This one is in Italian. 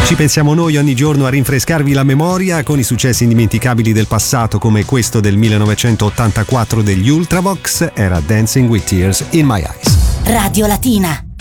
Ci pensiamo noi ogni giorno a rinfrescarvi la memoria con i successi indimenticabili del passato, come questo del 1984 degli Ultravox, era Dancing with Tears in My Eyes. Radio Latina.